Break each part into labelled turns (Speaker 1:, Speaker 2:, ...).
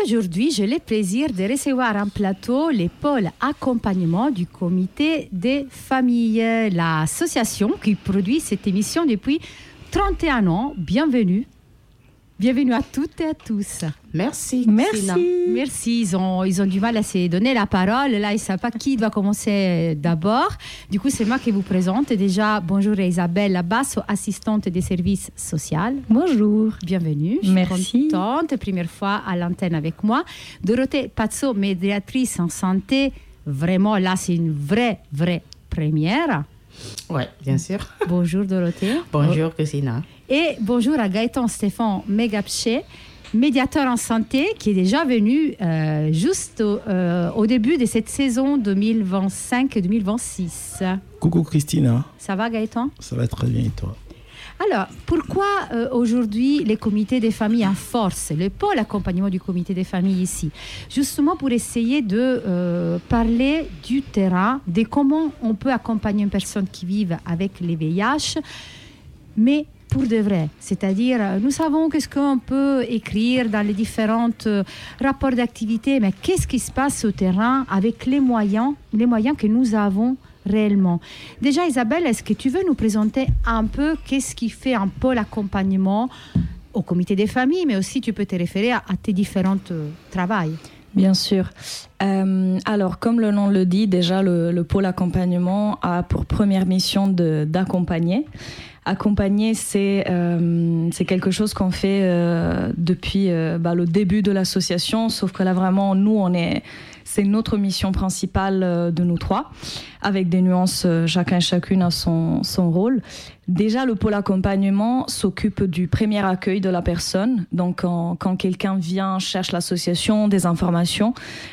Speaker 1: aujourd'hui, j'ai le plaisir de recevoir en plateau les pôles accompagnement du comité des familles, l'association qui produit cette émission depuis 31 ans. Bienvenue. Bienvenue à toutes et à tous.
Speaker 2: Merci.
Speaker 1: Merci. Ils ont du mal à se donner la parole. Là, ils ne savent pas qui doit commencer d'abord. Du coup, c'est moi qui vous présente. Déjà, bonjour Isabelle Labasso, assistante des services sociaux.
Speaker 3: Bonjour.
Speaker 1: Bienvenue. Je suis contente. Première fois à l'antenne avec moi. Dorothée Pazzo, médiatrice en santé. Vraiment, là, c'est une vraie première.
Speaker 2: Oui, bien sûr.
Speaker 1: Bonjour Dorothée.
Speaker 2: Bonjour Christina.
Speaker 1: Et bonjour à Gaëtan Stéphane Megapché, médiateur en santé, qui est déjà venu juste au début de cette saison 2025-2026.
Speaker 4: Coucou Christina.
Speaker 1: Ça va Gaëtan ?
Speaker 4: Ça va très bien et toi ?
Speaker 1: Alors, pourquoi aujourd'hui les comités des familles en force, le pôle accompagnement du comité des familles ici ? Justement pour essayer de parler du terrain, de comment on peut accompagner une personne qui vit avec les VIH, mais pour de vrai, c'est-à-dire nous savons qu'est-ce qu'on peut écrire dans les différents rapports d'activité, mais qu'est-ce qui se passe au terrain avec les moyens que nous avons réellement. Déjà Isabelle, est-ce que tu veux nous présenter un peu qu'est-ce qui fait un pôle accompagnement au comité des familles, mais aussi tu peux te référer à tes différents travails.
Speaker 3: Bien sûr. Alors, comme le nom le dit, déjà, le pôle accompagnement a pour première mission d'accompagner. Accompagner, c'est quelque chose qu'on fait depuis le début de l'association, sauf que là, vraiment, c'est notre mission principale de nous trois, avec des nuances, chacun et chacune a son rôle. Déjà, le pôle accompagnement s'occupe du premier accueil de la personne. Donc, quand quelqu'un vient, cherche l'association, des informations,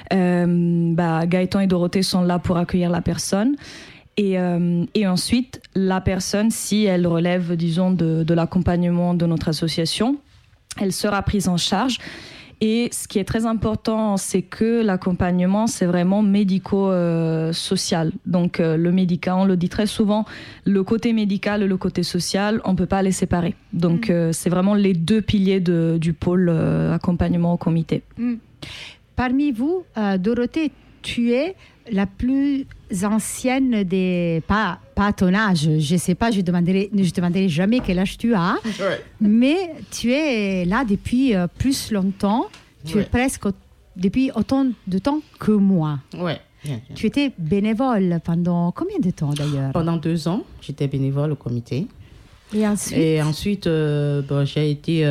Speaker 3: Gaëtan et Dorothée sont là pour accueillir la personne. Et ensuite, la personne, si elle relève, disons, de l'accompagnement de notre association, elle sera prise en charge. Et ce qui est très important, c'est que l'accompagnement, c'est vraiment médico-social. Donc, le médical, on le dit très souvent, le côté médical et le côté social, on ne peut pas les séparer. Donc, c'est vraiment les deux piliers du pôle accompagnement au comité.
Speaker 1: Parmi vous, Dorothée, tu es la plus ancienne des... Pas à ton âge, je ne sais pas, je te demanderai jamais quel âge tu as, mais tu es là depuis plus longtemps, tu es presque depuis autant de temps que moi.
Speaker 2: Ouais. Bien.
Speaker 1: Tu étais bénévole pendant combien de temps d'ailleurs ?
Speaker 2: Pendant 2 ans, j'étais bénévole au comité.
Speaker 1: Et ensuite,
Speaker 2: j'ai été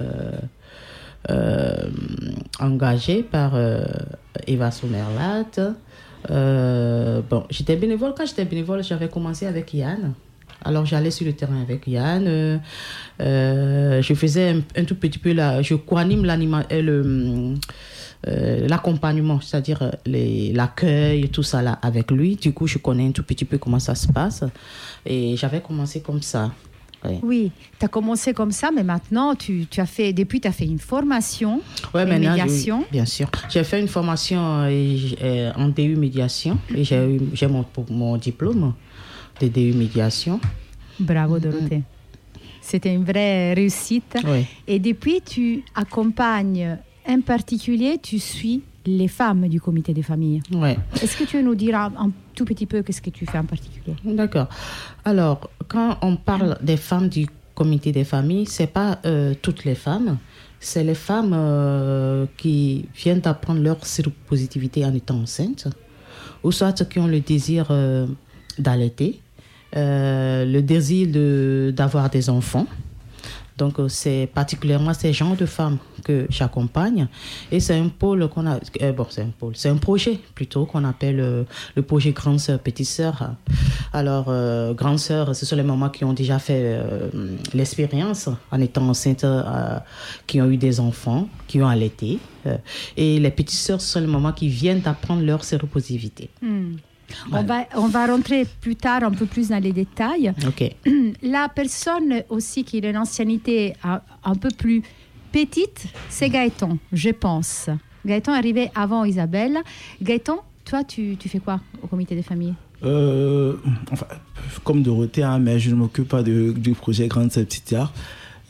Speaker 2: engagée par Eva Somerlath. J'étais bénévole. Quand j'étais bénévole, j'avais commencé avec Yann. Alors, j'allais sur le terrain avec Yann. Je faisais un tout petit peu je co-anime l'accompagnement, c'est-à-dire l'accueil, tout ça là avec lui. Du coup, je connais un tout petit peu comment ça se passe. Et j'avais commencé comme ça.
Speaker 1: Oui, tu as commencé comme ça, mais maintenant, tu as fait une formation en médiation.
Speaker 2: Bien sûr. J'ai fait une formation en DU médiation et j'ai mon diplôme de DU médiation.
Speaker 1: Bravo, Dorothée. C'était une vraie réussite.
Speaker 2: Oui.
Speaker 1: Et depuis, tu accompagnes, en particulier, tu suis les femmes du comité des familles.
Speaker 2: Ouais.
Speaker 1: Est-ce que tu veux nous dire un tout petit peu qu'est-ce que tu fais en particulier ?
Speaker 2: D'accord. Alors, quand on parle des femmes du comité des familles, c'est pas toutes les femmes, c'est les femmes qui viennent d'apprendre leur séropositivité en étant enceintes, ou soit qui ont le désir d'allaiter, le désir d'avoir des enfants. Donc, c'est particulièrement ces genres de femmes que j'accompagne. Et c'est un pôle qu'on a... c'est un projet plutôt qu'on appelle le projet Grande Sœur, Petite Sœur. Alors, Grande Sœur, ce sont les mamans qui ont déjà fait l'expérience en étant enceintes, qui ont eu des enfants, qui ont allaité. Et les Petites Sœurs, ce sont les mamans qui viennent d'apprendre leur séropositivité.
Speaker 1: Voilà. On va rentrer plus tard un peu plus dans les détails.
Speaker 2: Okay.
Speaker 1: La personne aussi qui a une ancienneté un peu plus petite, c'est Gaëtan, je pense. Gaëtan est arrivé avant Isabelle. Gaëtan, toi, tu fais quoi au comité des familles ?
Speaker 4: Comme Dorothée, mais je ne m'occupe pas du projet Grande Sœur Petite Sœur.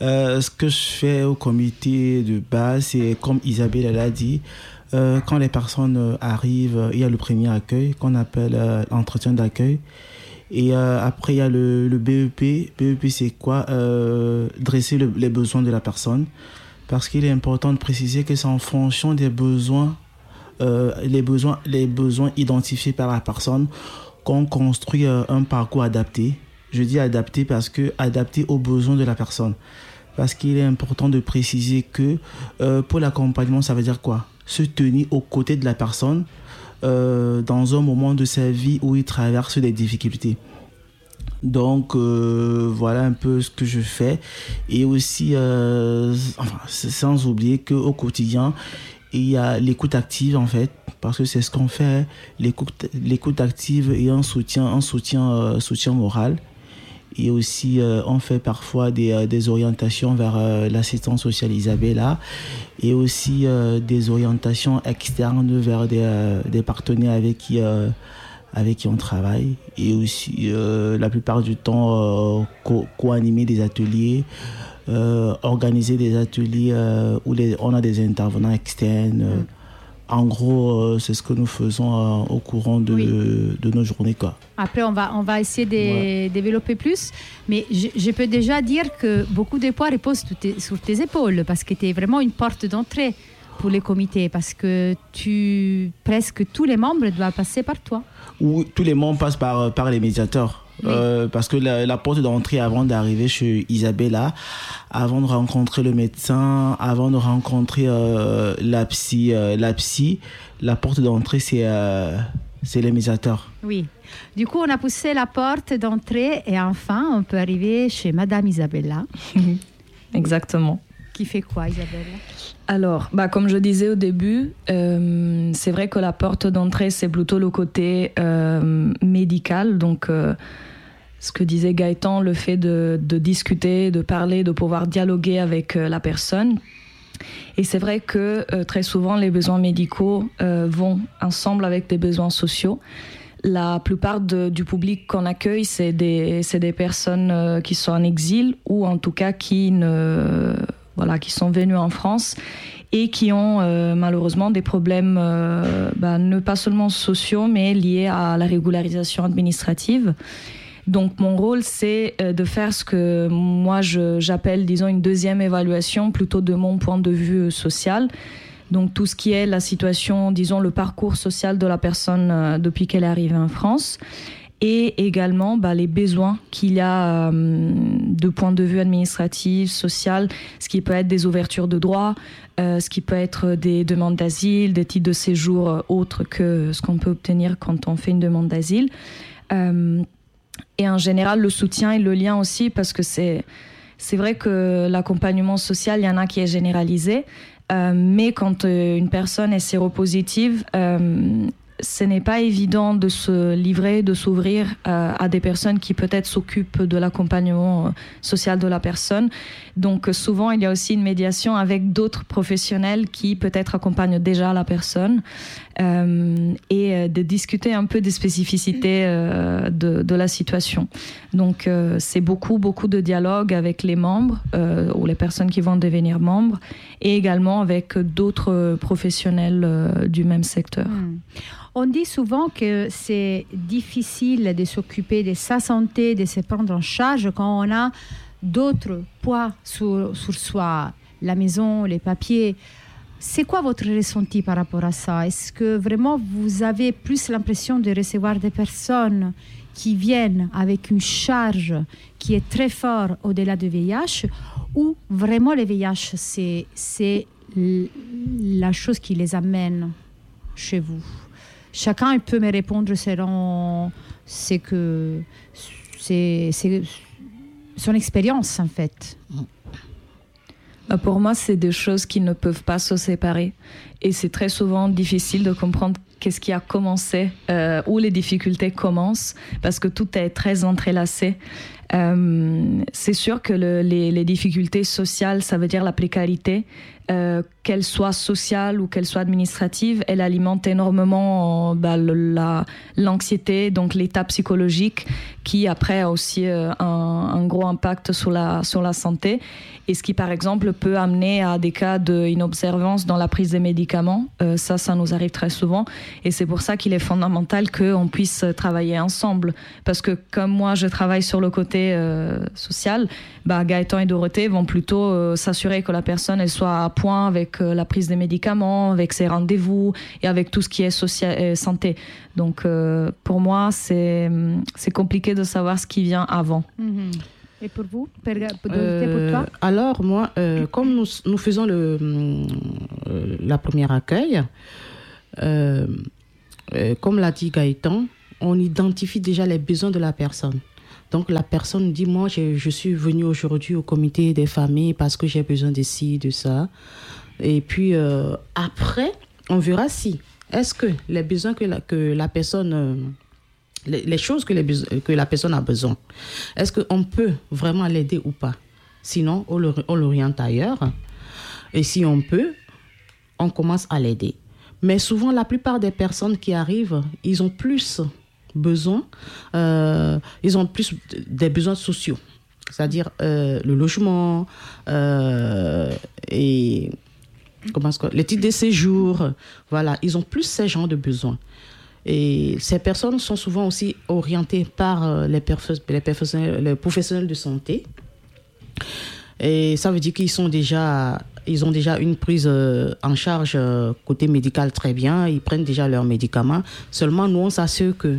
Speaker 4: Ce que je fais au comité de base, c'est comme Isabelle l'a dit, quand les personnes arrivent, il y a le premier accueil qu'on appelle l'entretien d'accueil. Et après, il y a le BEP. BEP, c'est quoi? Dresser les besoins de la personne. Parce qu'il est important de préciser que c'est en fonction des besoins, les besoins identifiés par la personne, qu'on construit un parcours adapté. Je dis adapté parce que adapté aux besoins de la personne. Parce qu'il est important de préciser que pour l'accompagnement, ça veut dire quoi? Se tenir aux côtés de la personne dans un moment de sa vie où il traverse des difficultés. Donc voilà un peu ce que je fais. Et aussi, sans oublier qu'au quotidien, il y a l'écoute active en fait, parce que c'est ce qu'on fait, l'écoute active et un soutien moral. Et aussi, on fait parfois des orientations vers l'assistance sociale Isabella et aussi des orientations externes vers des partenaires avec qui on travaille. Et aussi, la plupart du temps, co-animer des ateliers, organiser des ateliers où on a des intervenants externes. En gros, c'est ce que nous faisons au courant de nos journées, quoi.
Speaker 1: Après, on va essayer de développer plus. Mais je peux déjà dire que beaucoup de poids reposent sur tes épaules parce que tu es vraiment une porte d'entrée pour les comités parce que presque tous les membres doivent passer par toi.
Speaker 4: Ou tous les membres passent par les médiateurs. Oui. Parce que la porte d'entrée avant d'arriver chez Isabella, avant de rencontrer le médecin, avant de rencontrer la psy, la porte d'entrée c'est les médiateurs.
Speaker 1: Oui. Du coup, on a poussé la porte d'entrée et enfin, on peut arriver chez Madame Isabella.
Speaker 3: Exactement.
Speaker 1: Qui fait quoi, Isabella?
Speaker 3: Alors, comme je disais au début, c'est vrai que la porte d'entrée, c'est plutôt le côté médical. Donc, ce que disait Gaëtan, le fait de discuter, de parler, de pouvoir dialoguer avec la personne. Et c'est vrai que très souvent, les besoins médicaux vont ensemble avec des besoins sociaux. La plupart du public qu'on accueille, c'est des personnes qui sont en exil ou en tout cas qui sont venus en France et qui ont malheureusement des problèmes, ne pas seulement sociaux, mais liés à la régularisation administrative. Donc mon rôle, c'est de faire ce que moi j'appelle, disons, une deuxième évaluation, plutôt de mon point de vue social. Donc tout ce qui est la situation, disons, le parcours social de la personne depuis qu'elle est arrivée en France. Et également les besoins qu'il y a de point de vue administratif, social, ce qui peut être des ouvertures de droits, ce qui peut être des demandes d'asile, des titres de séjour autres que ce qu'on peut obtenir quand on fait une demande d'asile. Et en général, le soutien et le lien aussi, parce que c'est vrai que l'accompagnement social, il y en a qui est généralisé, mais quand une personne est séropositive, ce n'est pas évident de se livrer, de s'ouvrir à des personnes qui peut-être s'occupent de l'accompagnement social de la personne. Donc souvent, il y a aussi une médiation avec d'autres professionnels qui peut-être accompagnent déjà la personne et de discuter un peu des spécificités de la situation. Donc c'est beaucoup de dialogue avec les membres ou les personnes qui vont devenir membres et également avec d'autres professionnels du même secteur.
Speaker 1: On dit souvent que c'est difficile de s'occuper de sa santé, de se prendre en charge quand on a d'autres poids sur soi, la maison, les papiers. C'est quoi votre ressenti par rapport à ça? Est-ce que vraiment vous avez plus l'impression de recevoir des personnes qui viennent avec une charge qui est très forte au-delà du VIH ou vraiment le VIH, c'est la chose qui les amène chez vous? Chacun peut me répondre selon son expérience, en fait.
Speaker 3: Pour moi, c'est des choses qui ne peuvent pas se séparer. Et c'est très souvent difficile de comprendre qu'est-ce qui a commencé, où les difficultés commencent, parce que tout est très entrelacé. C'est sûr que les difficultés sociales, ça veut dire la précarité, qu'elle soit sociale ou qu'elle soit administrative, elle alimente énormément l'anxiété, donc l'état psychologique, qui après a aussi un gros impact sur la santé, et ce qui par exemple peut amener à des cas d'inobservance dans la prise des médicaments. Ça nous arrive très souvent, et c'est pour ça qu'il est fondamental qu'on puisse travailler ensemble, parce que comme moi je travaille sur le côté social, Gaëtan et Dorothée vont plutôt s'assurer que la personne elle soit à point avec la prise des médicaments, avec ses rendez-vous et avec tout ce qui est santé. Donc pour moi c'est compliqué de savoir ce qui vient avant.
Speaker 1: Et pour vous, pour toi?
Speaker 2: Alors moi, comme nous faisons la première accueil, comme l'a dit Gaëtan, on identifie déjà les besoins de la personne. Donc la personne dit, moi je suis venue aujourd'hui au comité des familles parce que j'ai besoin de ci, de ça. Et puis après, on verra si, est-ce que les besoins que la personne... les choses que la personne a besoin, est-ce qu'on peut vraiment l'aider ou pas? Sinon, on l'oriente ailleurs. Et si on peut, on commence à l'aider. Mais souvent, la plupart des personnes qui arrivent, ils ont plus besoin, ils ont plus des besoins sociaux. C'est-à-dire le logement et les titres de séjour. Voilà, ils ont plus ces genres de besoins. Et ces personnes sont souvent aussi orientées par les professionnels de santé. Et ça veut dire qu'ils ont déjà une prise en charge côté médical très bien. Ils prennent déjà leurs médicaments. Seulement, nous, on s'assure que,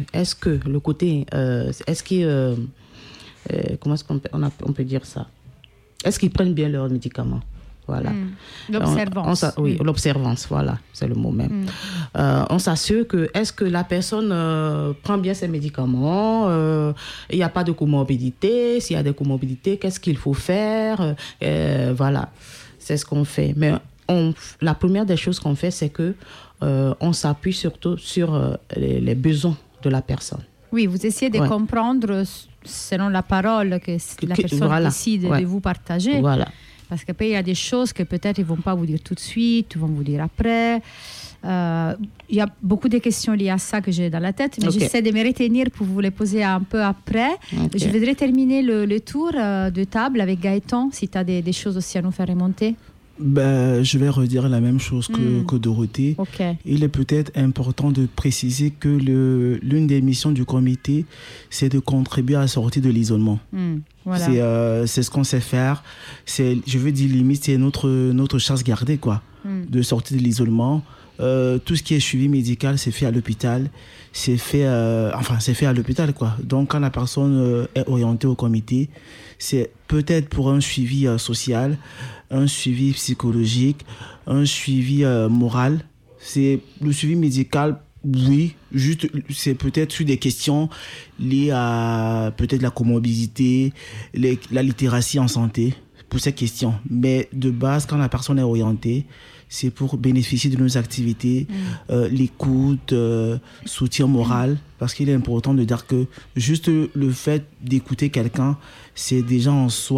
Speaker 2: comment est-ce qu'on peut dire ça? Est-ce qu'ils prennent bien leurs médicaments? Voilà.
Speaker 1: L'observance.
Speaker 2: Oui, l'observance, voilà, c'est le mot même. On s'assure que, est-ce que la personne prend bien ses médicaments, il n'y a pas de comorbidité, s'il y a des comorbidités, qu'est-ce qu'il faut faire, voilà, c'est ce qu'on fait. Mais la première des choses qu'on fait, c'est que on s'appuie surtout sur les besoins de la personne.
Speaker 1: Oui, vous essayez de comprendre, selon la parole que la personne décide de vous partager.
Speaker 2: Voilà.
Speaker 1: Parce qu'après, il y a des choses que peut-être ils ne vont pas vous dire tout de suite, ils vont vous dire après. Il y a beaucoup de questions liées à ça que j'ai dans la tête, mais j'essaie de me retenir pour vous les poser un peu après. Je voudrais terminer le tour de table avec Gaëtan, si tu as des choses aussi à nous faire remonter.
Speaker 4: Je vais redire la même chose que Dorothée. Il est peut-être important de préciser que l'une des missions du comité, c'est de contribuer à la sortie de l'isolement. Voilà. C'est ce qu'on sait faire. Je veux dire, limite, c'est notre chasse gardée, quoi, de sortir de l'isolement. Tout ce qui est suivi médical, c'est fait à l'hôpital. C'est fait à l'hôpital, quoi. Donc, quand la personne est orientée au comité, c'est peut-être pour un suivi social, un suivi psychologique, un suivi moral. C'est le suivi médical, oui, juste c'est peut-être sur des questions liées à peut-être la comorbidité, la littératie en santé, pour ces questions. Mais de base, quand la personne est orientée, c'est pour bénéficier de nos activités, l'écoute, soutien moral, parce qu'il est important de dire que juste le fait d'écouter quelqu'un, c'est déjà en soi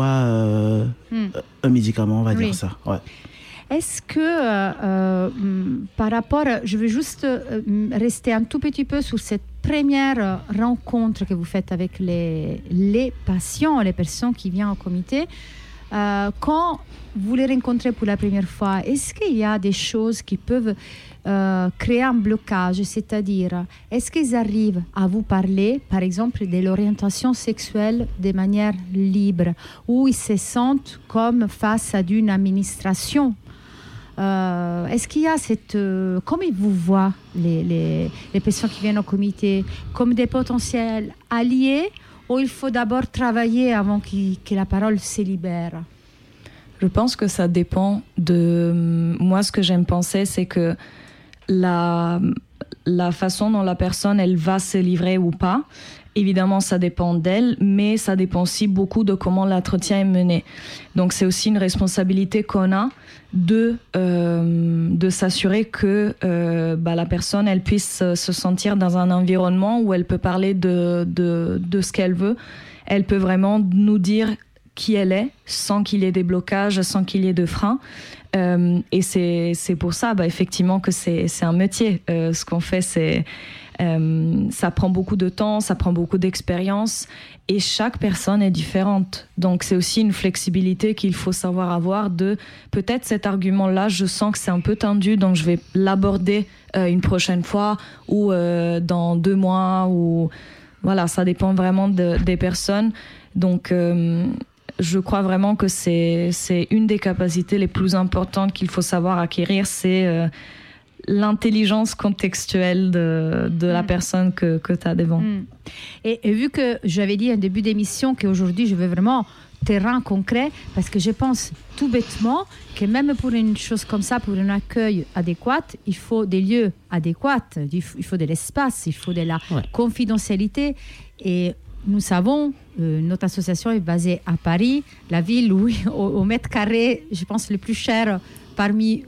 Speaker 4: un médicament, on va dire ça. Ouais.
Speaker 1: Est-ce que par rapport, je veux juste rester un tout petit peu sur cette première rencontre que vous faites avec les patients, les personnes qui viennent au comité, quand vous les rencontrez pour la première fois, est-ce qu'il y a des choses qui peuvent créer un blocage? C'est-à-dire, est-ce qu'ils arrivent à vous parler, par exemple, de l'orientation sexuelle de manière libre, ou ils se sentent comme face à une administration? Est-ce qu'il y a comment ils vous voient, les personnes qui viennent au comité, comme des potentiels alliés, ou il faut d'abord travailler avant que la parole se libère?
Speaker 3: Je pense que ça dépend de... Moi, ce que j'aime penser, c'est que la façon dont la personne, elle va se livrer ou pas, évidemment, ça dépend d'elle, mais ça dépend aussi beaucoup de comment l'entretien est mené. Donc, c'est aussi une responsabilité qu'on a de s'assurer que la personne, elle puisse se sentir dans un environnement où elle peut parler de ce qu'elle veut. elle peut vraiment nous dire qui elle est, sans qu'il y ait des blocages, sans qu'il y ait de freins. Et c'est pour ça, effectivement, que c'est un métier. Ce qu'on fait, ça prend beaucoup de temps, ça prend beaucoup d'expérience, et chaque personne est différente. Donc c'est aussi une flexibilité qu'il faut savoir avoir de peut-être cet argument-là, je sens que c'est un peu tendu, donc je vais l'aborder une prochaine fois ou dans 2 mois. Ou voilà, ça dépend vraiment des personnes. Donc je crois vraiment que c'est une des capacités les plus importantes qu'il faut savoir acquérir, c'est l'intelligence contextuelle de la personne que tu as devant.
Speaker 1: Et vu que j'avais dit en début d'émission qu'aujourd'hui je veux vraiment terrain concret, parce que je pense tout bêtement que même pour une chose comme ça, pour un accueil adéquat, il faut des lieux adéquats, il faut de l'espace, il faut de la confidentialité. Et nous savons, notre association est basée à Paris, la ville où au mètre carré, je pense, le plus cher parmi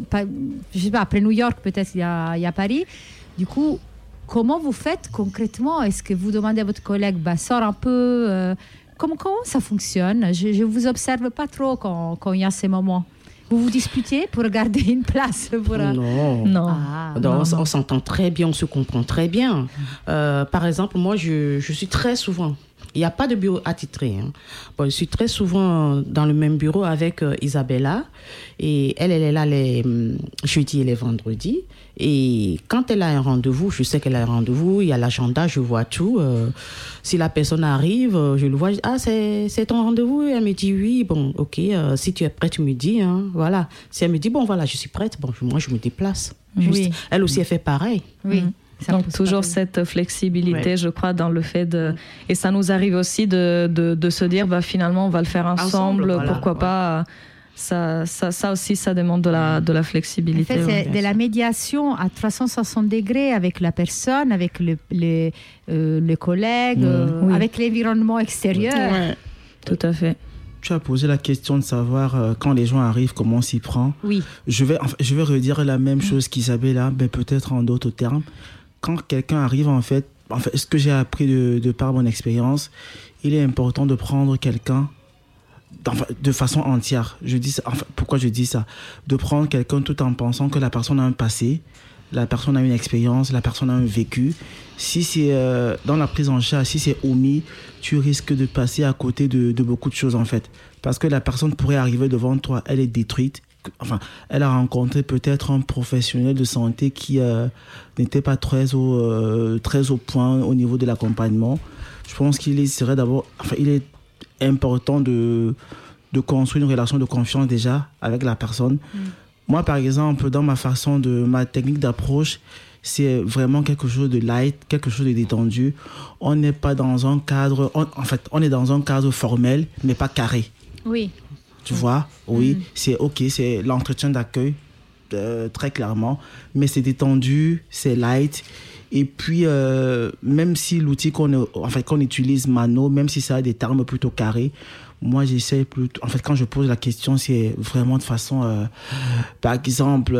Speaker 1: je sais pas, après New York, peut-être il y a Paris. Du coup, comment vous faites concrètement? Est-ce que vous demandez à votre collègue, sors un peu comment ça fonctionne? Je vous observe pas trop quand il y a ces moments. Vous vous disputez pour garder une place pour...
Speaker 2: Non. On s'entend très bien, on se comprend très bien. Par exemple, moi, je suis très souvent... Il n'y a pas de bureau attitré. Je suis très souvent dans le même bureau avec Isabella. Et elle est là les jeudis et les vendredis. Et quand elle a un rendez-vous, je sais qu'elle a un rendez-vous, il y a l'agenda, je vois tout. Si la personne arrive, je le vois, je dis, c'est ton rendez-vous? Et elle me dit oui, bon, ok, si tu es prête, tu me dis, voilà. Si elle me dit, bon, voilà, je suis prête, bon, moi, je me déplace.
Speaker 1: Oui.
Speaker 2: Elle aussi, elle fait pareil.
Speaker 1: Oui.
Speaker 3: Donc toujours cette flexibilité, je crois, dans le fait de... Et ça nous arrive aussi de se dire, finalement, on va le faire ensemble voilà, pourquoi pas... Ça aussi, ça demande de la flexibilité.
Speaker 1: En fait, c'est de la médiation à 360 degrés avec la personne, avec le collègue, avec l'environnement extérieur.
Speaker 3: Ouais. Tout à fait.
Speaker 4: Tu as posé la question de savoir quand les gens arrivent, comment on s'y prend.
Speaker 1: Oui.
Speaker 4: Je vais redire la même chose qu'Isabella, mais peut-être en d'autres termes. Quand quelqu'un arrive, en fait, ce que j'ai appris de par mon expérience, il est important de prendre quelqu'un de façon entière. Je dis ça, pourquoi je dis ça? De prendre quelqu'un tout en pensant que la personne a un passé, la personne a une expérience, la personne a un vécu. Si c'est dans la prise en charge, si c'est omis, tu risques de passer à côté de beaucoup de choses, en fait. Parce que la personne pourrait arriver devant toi, elle est détruite. Elle a rencontré peut-être un professionnel de santé qui n'était pas très au point au niveau de l'accompagnement. Je pense qu'il serait d'abord... il est important de construire une relation de confiance déjà avec la personne. Moi, par exemple, dans ma technique d'approche, c'est vraiment quelque chose de light, quelque chose de détendu. On n'est pas dans un cadre... on est dans un cadre formel, mais pas carré.
Speaker 1: Oui.
Speaker 4: Tu vois? Oui, c'est OK, c'est l'entretien d'accueil, très clairement. Mais c'est détendu, c'est light. Et puis, même si l'outil qu'on utilise, Mano, même si ça a des termes plutôt carrés, moi, j'essaie plutôt... En fait, quand je pose la question, c'est vraiment de façon... par exemple,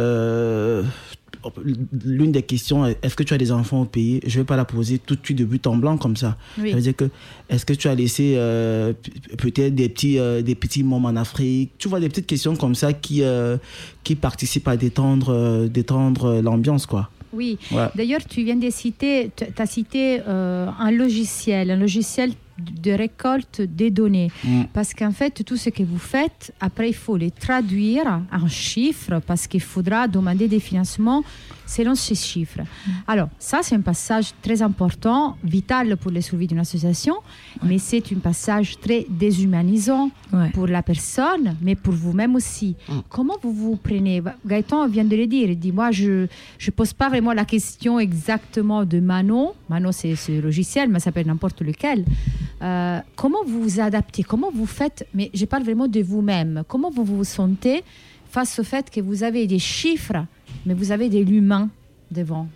Speaker 4: l'une des questions, est-ce que tu as des enfants au pays? Je ne vais pas la poser tout de suite de but en blanc comme ça. Oui. Ça veut dire que, est-ce que tu as laissé peut-être des petits mômes en Afrique? Tu vois, des petites questions comme ça qui participent à détendre l'ambiance, quoi.
Speaker 1: Oui, ouais. D'ailleurs, tu viens de citer, tu as cité un logiciel de récolte des données. Parce qu'en fait, tout ce que vous faites, après, il faut les traduire en chiffres parce qu'il faudra demander des financements selon ces chiffres. Alors, ça, c'est un passage très important, vital pour le survie d'une association, mais c'est un passage très déshumanisant pour la personne, mais pour vous-même aussi. Comment vous vous prenez? Gaëtan vient de le dire, il dit, moi, je ne pose pas vraiment la question exactement de Mano. Mano, c'est ce logiciel, mais ça peut être n'importe lequel. Comment vous vous adaptez? Comment vous faites? Mais je parle vraiment de vous-même. Comment vous vous sentez face au fait que vous avez des chiffres, mais vous avez de l'humain devant?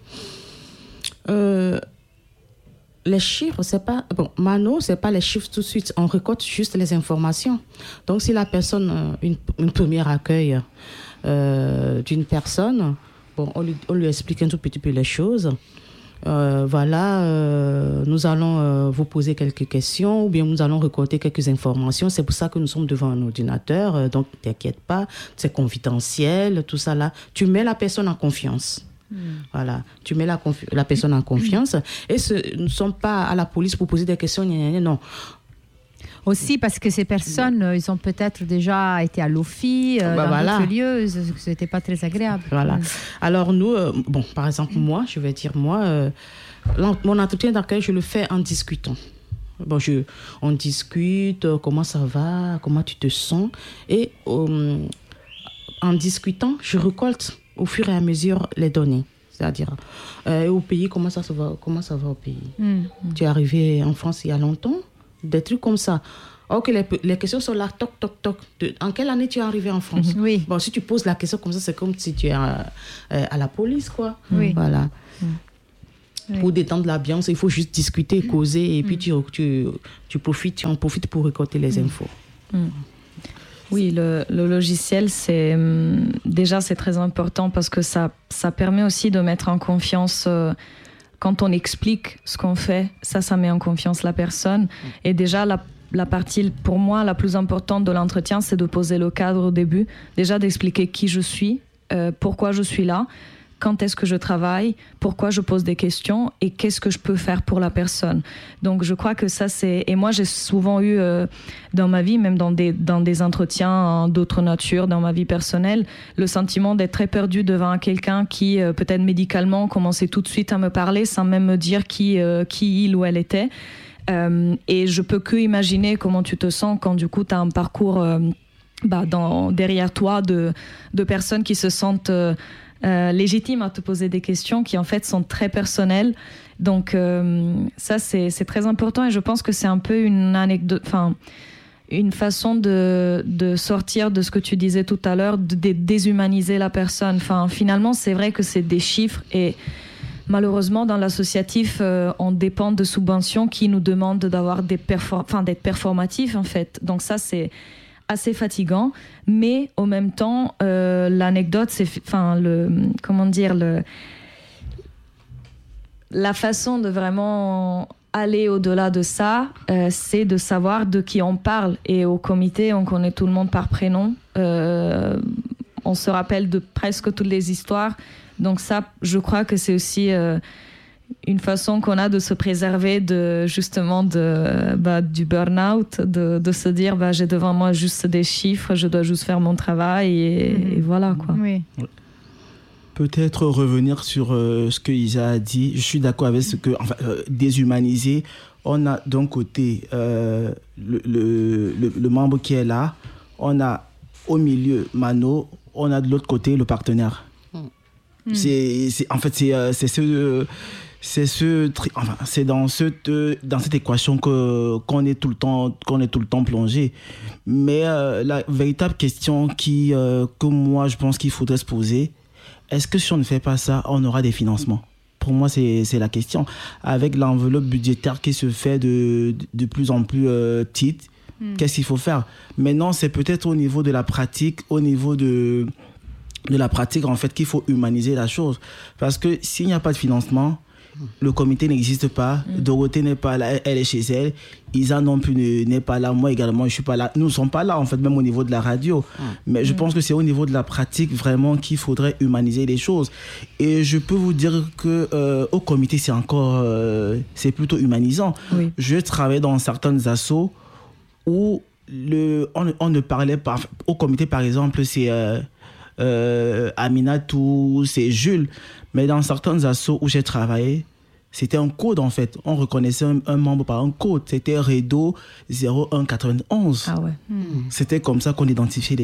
Speaker 2: Les chiffres, c'est pas... Bon, Mano, c'est pas les chiffres tout de suite. On récolte juste les informations. Donc, si la personne, une première accueil d'une personne, bon, on lui explique un tout petit peu les choses. nous allons vous poser quelques questions ou bien nous allons récolter quelques informations. C'est pour ça que nous sommes devant un ordinateur. Donc, t'inquiète pas, c'est confidentiel, tout ça là. Tu mets la personne en confiance. Voilà, tu mets la personne en confiance. Et nous ne sommes pas à la police pour poser des questions, non.
Speaker 1: Aussi parce que ces personnes, ils ont peut-être déjà été à l'OFI, dans d'autres lieux, ce n'était pas très agréable.
Speaker 2: Voilà. Alors nous, par exemple, moi, mon entretien d'accueil, je le fais en discutant. On discute, comment ça va, comment tu te sens. Et en discutant, je récolte au fur et à mesure les données. C'est-à-dire, au pays, comment ça va au pays? Tu es arrivé en France il y a longtemps? Des trucs comme ça. Ok, les questions sont là, toc, toc, toc. En quelle année tu es arrivé en France?
Speaker 1: Oui.
Speaker 2: Bon, si tu poses la question comme ça, c'est comme si tu es à la police, quoi.
Speaker 1: Oui.
Speaker 2: Voilà.
Speaker 1: Oui.
Speaker 2: Pour détendre l'ambiance, il faut juste discuter, causer, et puis tu en profites pour récolter les infos.
Speaker 3: Oui, le logiciel, c'est très important parce que ça permet aussi de mettre en confiance... quand on explique ce qu'on fait, ça met en confiance la personne. Et déjà, la partie, pour moi, la plus importante de l'entretien, c'est de poser le cadre au début. Déjà, d'expliquer qui je suis, pourquoi je suis là, quand est-ce que je travaille, pourquoi je pose des questions et qu'est-ce que je peux faire pour la personne. Donc, je crois que ça, c'est... Et moi, j'ai souvent eu, dans ma vie, même dans des entretiens d'autres natures, dans ma vie personnelle, le sentiment d'être très perdu devant quelqu'un qui, peut-être médicalement, commençait tout de suite à me parler sans même me dire qui il ou elle était. Et je peux que imaginer comment tu te sens quand, du coup, tu as un parcours derrière toi de personnes qui se sentent... légitime à te poser des questions qui en fait sont très personnelles. Donc ça c'est très important et je pense que c'est un peu une anecdote, une façon de sortir de ce que tu disais tout à l'heure, de déshumaniser la personne. Finalement c'est vrai que c'est des chiffres et malheureusement dans l'associatif on dépend de subventions qui nous demandent d'avoir d'être performatifs en fait. Donc ça c'est assez fatigant, mais en même temps, l'anecdote, c'est, la façon de vraiment aller au-delà de ça, c'est de savoir de qui on parle. Et au comité, on connaît tout le monde par prénom. On se rappelle de presque toutes les histoires. Donc ça, je crois que c'est aussi une façon qu'on a de se préserver du burn-out, de se dire j'ai devant moi juste des chiffres, je dois juste faire mon travail et voilà quoi.
Speaker 1: Oui.
Speaker 4: Peut-être revenir sur ce que Isa a dit. Je suis d'accord avec ce que déshumaniser. On a d'un côté le membre qui est là, on a au milieu Mano, on a de l'autre côté le partenaire. C'est dans cette équation qu'on est tout le temps plongé. Mais la véritable question que moi je pense qu'il faudrait se poser, est-ce que si on ne fait pas ça, on aura des financements? Pour moi, c'est la question. Avec l'enveloppe budgétaire qui se fait de plus en plus petite, qu'est-ce qu'il faut faire? Maintenant, c'est peut-être au niveau de la pratique, en fait, qu'il faut humaniser la chose. Parce que s'il n'y a pas de financement, le comité n'existe pas, Dorothée n'est pas là, elle est chez elle, Isa non plus n'est pas là, moi également je suis pas là, nous ne sommes pas là en fait, même au niveau de la radio. Mais je pense que c'est au niveau de la pratique vraiment qu'il faudrait humaniser les choses. Et je peux vous dire que au comité c'est plutôt humanisant. Oui. Je travaille dans certaines assos où on ne parlait pas, au comité par exemple c'est Aminatou, c'est Jules. Mais dans certains assos où j'ai travaillé, c'était un code en fait. On reconnaissait un membre par un code. C'était Redo 0191. Ah ouais. C'était comme ça qu'on identifiait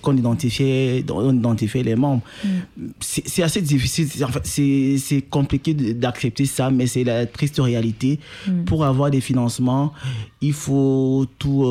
Speaker 4: les membres. C'est assez difficile. En fait, c'est compliqué d'accepter ça, mais c'est la triste réalité. Pour avoir des financements, il faut tout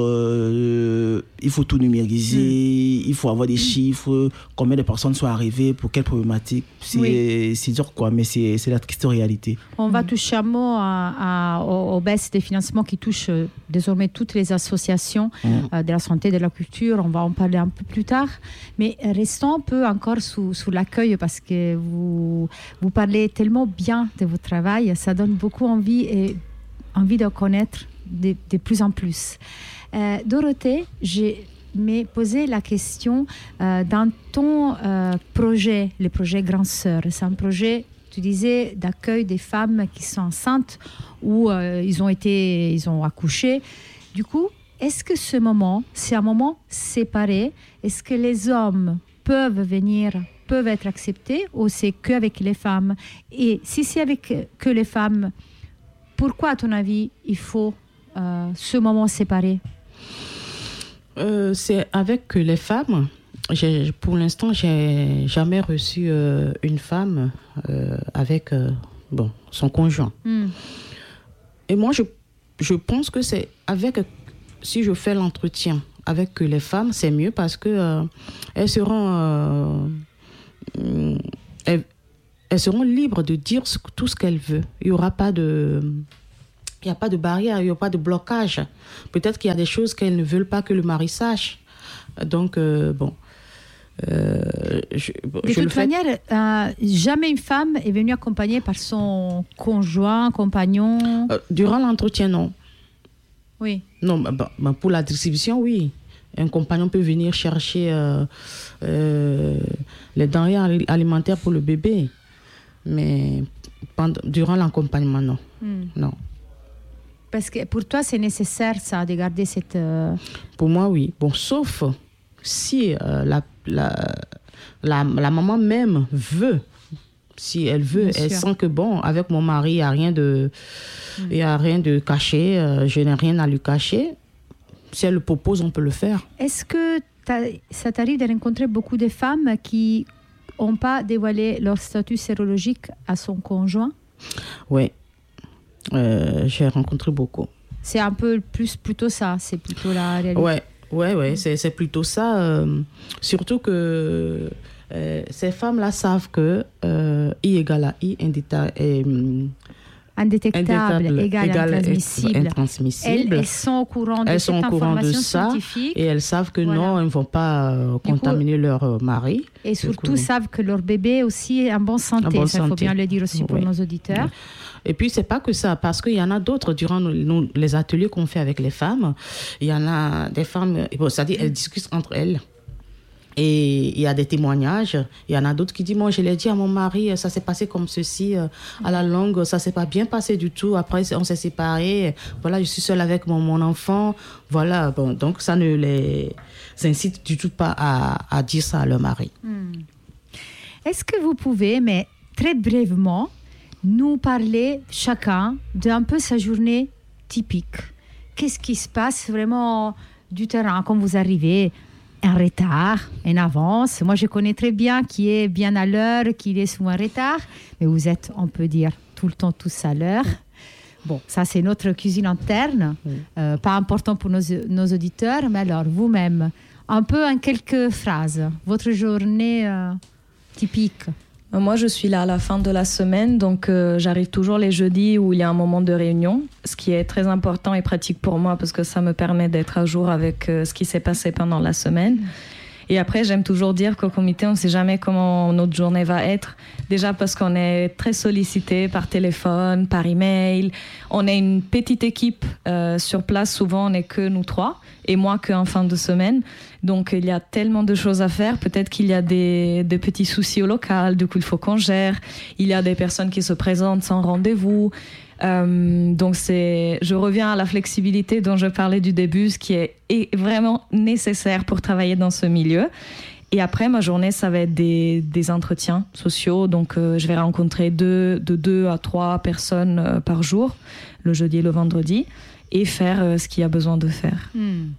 Speaker 4: numériser. Il faut avoir des chiffres, combien de personnes sont arrivées, pour quelle problématique. C'est dur quoi, mais c'est la triste réalité.
Speaker 1: On va toucher un mot aux baisses des financements qui touchent désormais toutes les associations de la santé, de la culture. On va en parler un peu plus tard. Mais restons un peu encore sous l'accueil parce que vous parlez tellement bien de votre travail. Ça donne beaucoup envie de connaître de plus en plus. Dorothée, j'ai posé la question dans ton projet, le projet Grand Sœur. C'est un projet, tu disais, d'accueil des femmes qui sont enceintes ou ils ont accouché. Du coup, est-ce que c'est un moment séparé? Est-ce que les hommes peuvent être acceptés ou c'est qu'avec les femmes? Et si c'est avec que les femmes, pourquoi, à ton avis, il faut ce moment séparé?
Speaker 2: C'est avec les femmes. Pour l'instant, j'ai jamais reçu une femme avec son conjoint. Et moi, je pense que c'est si je fais l'entretien avec les femmes, c'est mieux parce que elles seront libres de dire tout ce qu'elles veulent. Il n'y aura pas de barrière, il n'y aura pas de blocage. Peut-être qu'il y a des choses qu'elles ne veulent pas que le mari sache. Donc, de toute manière,
Speaker 1: jamais une femme est venue accompagnée par son conjoint, compagnon.
Speaker 2: Durant l'entretien, non.
Speaker 1: Oui.
Speaker 2: Non, pour la distribution, oui. Un compagnon peut venir chercher les denrées alimentaires pour le bébé. Mais durant l'accompagnement, non. Non.
Speaker 1: Parce que pour toi, c'est nécessaire, ça, de garder cette...
Speaker 2: Pour moi, oui. Bon, sauf si la maman même veut. Si elle veut, elle sent que, avec mon mari, il n'y a rien de caché, je n'ai rien à lui cacher. Si elle le propose, on peut le faire.
Speaker 1: Est-ce que ça t'arrive de rencontrer beaucoup de femmes qui n'ont pas dévoilé leur statut sérologique à son conjoint?
Speaker 2: Oui. J'ai rencontré beaucoup.
Speaker 1: C'est un peu plutôt ça, c'est plutôt la réalité.
Speaker 2: Ouais, c'est plutôt ça. Surtout que ces femmes-là savent que I égale à I,
Speaker 1: indétectable égale intransmissible. Elles sont au courant de cette information scientifique.
Speaker 2: Et elles savent que non, elles ne vont pas contaminer leur mari.
Speaker 1: Et surtout savent que leur bébé aussi est en bonne santé. Il faut bien le dire aussi pour nos auditeurs.
Speaker 2: Et puis, c'est pas que ça, parce qu'il y en a d'autres durant les ateliers qu'on fait avec les femmes. Il y en a des femmes, c'est-à-dire elles discutent entre elles. Et il y a des témoignages. Il y en a d'autres qui disent, moi, je l'ai dit à mon mari, ça s'est passé comme ceci. À la longue, ça s'est pas bien passé du tout. Après, on s'est séparés. Voilà, je suis seule avec mon enfant. Voilà, donc ça ne les incite du tout pas à dire ça à leur mari.
Speaker 1: Est-ce que vous pouvez, mais très brièvement, nous parler chacun d'un peu sa journée typique? Qu'est-ce qui se passe vraiment du terrain quand vous arrivez en retard, en avance? Moi, je connais très bien qui est bien à l'heure, qui est souvent en retard, mais vous êtes, on peut dire, tout le temps tous à l'heure. Bon, ça, c'est notre cuisine interne, pas important pour nos auditeurs, mais alors, vous-même, un peu en quelques phrases, votre journée typique.
Speaker 3: Moi, je suis là à la fin de la semaine, donc j'arrive toujours les jeudis où il y a un moment de réunion, ce qui est très important et pratique pour moi parce que ça me permet d'être à jour avec ce qui s'est passé pendant la semaine. Et après, j'aime toujours dire qu'au comité, on ne sait jamais comment notre journée va être. Déjà parce qu'on est très sollicité par téléphone, par email. On est une petite équipe sur place. Souvent, on n'est que nous trois. Et moi, qu'en fin de semaine. Donc, il y a tellement de choses à faire. Peut-être qu'il y a des petits soucis au local. Du coup, il faut qu'on gère. Il y a des personnes qui se présentent sans rendez-vous. Donc je reviens à la flexibilité dont je parlais du début, ce qui est vraiment nécessaire pour travailler dans ce milieu. Et après, ma journée, ça va être des entretiens sociaux. Donc, je vais rencontrer de 2 à 3 personnes par jour, le jeudi et le vendredi, et faire ce qu'il y a besoin de faire.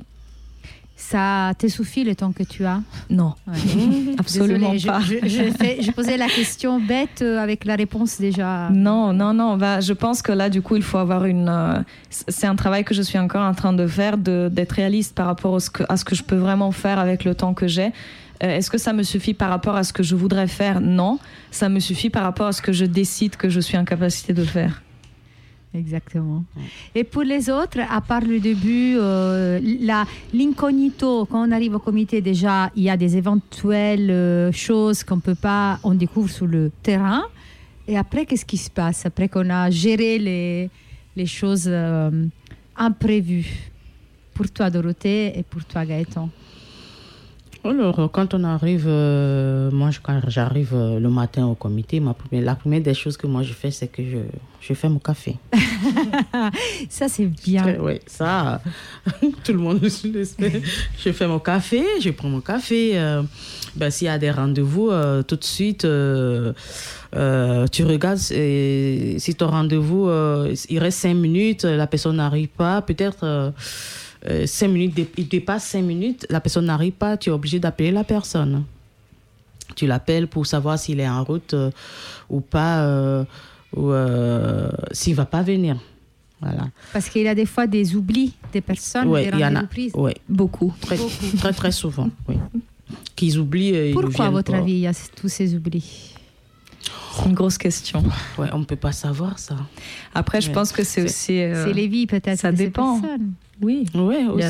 Speaker 1: Ça te suffit le temps que tu as?
Speaker 3: Non, absolument pas.
Speaker 1: Je posais la question bête avec la réponse déjà.
Speaker 3: Non. Je pense que là, du coup, il faut avoir c'est un travail que je suis encore en train de faire, d'être réaliste par rapport à ce que je peux vraiment faire avec le temps que j'ai. Est-ce que ça me suffit par rapport à ce que je voudrais faire? Non. Ça me suffit par rapport à ce que je décide que je suis en capacité de faire.
Speaker 1: Exactement. Et pour les autres, à part le début, l'incognito, quand on arrive au comité, déjà, il y a des éventuelles choses qu'on peut pas, on découvre sur le terrain. Et après, qu'est-ce qui se passe? Après qu'on a géré les choses imprévues. Pour toi, Dorothée, et pour toi, Gaëtan?
Speaker 2: Alors, quand on arrive, quand j'arrive le matin au comité, la première des choses que moi je fais, c'est que je fais mon café.
Speaker 1: Ça, c'est bien.
Speaker 2: Oui, ça, tout le monde le sait. Je fais mon café, je prends mon café. S'il y a des rendez-vous, tout de suite, tu regardes si ton rendez-vous, il reste 5 minutes, la personne n'arrive pas, peut-être... 5 minutes, il dépasse 5 minutes, la personne n'arrive pas, tu es obligé d'appeler la personne. Tu l'appelles pour savoir s'il est en route ou pas, ou s'il ne va pas venir. Voilà.
Speaker 1: Parce qu'il y a des fois des oublis des personnes, des rendez-vous prises.
Speaker 2: Oui,
Speaker 3: beaucoup.
Speaker 2: Très, très souvent, oui. Qu'ils oublient.
Speaker 1: Pourquoi, à votre avis, il y a tous ces oublis?
Speaker 3: C'est une grosse question.
Speaker 2: Ouais, on ne peut pas savoir ça.
Speaker 3: Après, je pense que c'est aussi...
Speaker 1: c'est les vies, peut-être.
Speaker 3: Ça dépend.
Speaker 1: Personnes.
Speaker 3: Oui.
Speaker 2: Ouais,